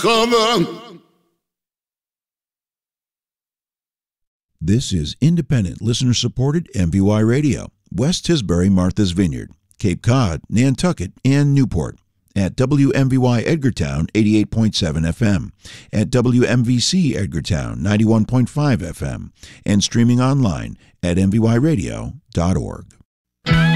Cover. This is independent, listener-supported MVY Radio, West Tisbury, Martha's Vineyard, Cape Cod, Nantucket, and Newport, at WMVY Edgartown 88.7 FM, at WMVC Edgartown 91.5 FM, and streaming online at mvyradio.org.